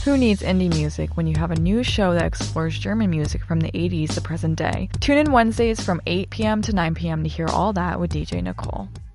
Who needs indie music when you have a new show that explores German music from the 80s to present day? Tune in Wednesdays from 8 p.m. to 9 p.m. to hear all that with DJ Nicole.